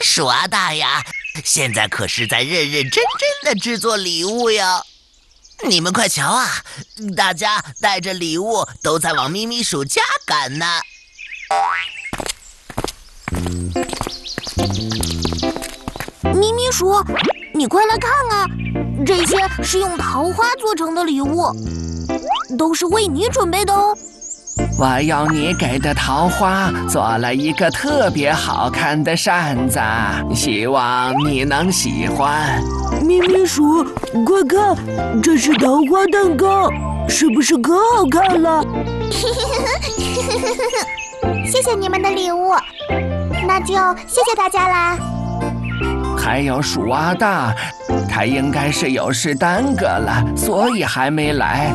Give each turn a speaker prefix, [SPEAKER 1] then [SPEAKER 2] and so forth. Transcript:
[SPEAKER 1] 鼠阿大呀，现在可是在认认真真的制作礼物哟。你们快瞧啊，大家带着礼物都在往咪咪鼠家赶呢。
[SPEAKER 2] 咪咪鼠，你快来看啊，这些是用桃花做成的礼物，都是为你准备的哦。
[SPEAKER 3] 我用你给的桃花做了一个特别好看的扇子，希望你能喜欢。
[SPEAKER 4] 咪咪鼠，快看，这是桃花蛋糕，是不是可好看了？
[SPEAKER 2] 谢谢你们的礼物，那就谢谢大家啦。
[SPEAKER 3] 还有鼠阿大，他应该是有事耽搁了，所以还没来。